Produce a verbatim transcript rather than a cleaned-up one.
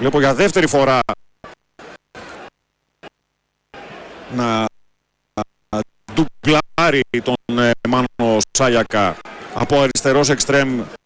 Βλέπω για δεύτερη φορά να ντουγκλάρει τον Μάνο Σάγιακα από αριστερός εξτρέμ